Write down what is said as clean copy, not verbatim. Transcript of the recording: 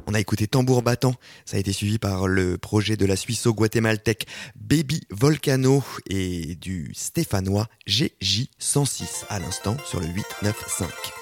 On a écouté Tambour Battant, ça a été suivi par le projet de la Suisso-Guatémaltèque Baby Volcano et du stéphanois GJ106 à l'instant sur le 895.